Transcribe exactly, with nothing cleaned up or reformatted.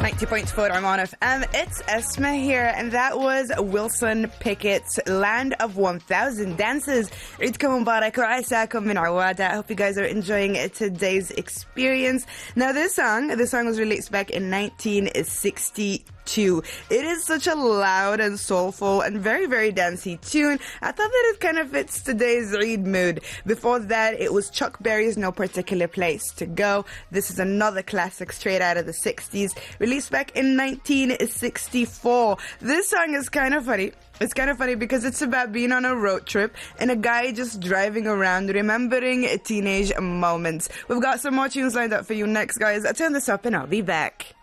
ninety point four Oman F M. It's Esma here, and that was Wilson Pickett's Land of one thousand Dances. Eidkum Mubarak wa Isaakum min Awada. I hope you guys are enjoying today's experience. Now, this song, this song was released back in nineteen sixty-two. It is such a loud and soulful and very, very dancey tune. I thought that it kind of fits today's Eid mood. Before that, it was Chuck Berry's No Particular Place to Go. This is another classic straight out of the sixties, released back in nineteen sixty-four. This song is kind of funny. It's kind of funny because it's about being on a road trip and a guy just driving around remembering teenage moments. We've got some more tunes lined up for you next, guys. I'll turn this up and I'll be back.